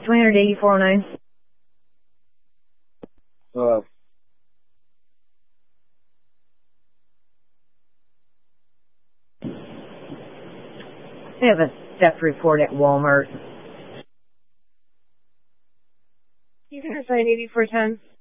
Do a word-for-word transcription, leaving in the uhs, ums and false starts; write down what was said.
three eighty-four oh nine. Uh, I have a theft report at Walmart. You can assign eighty-four ten.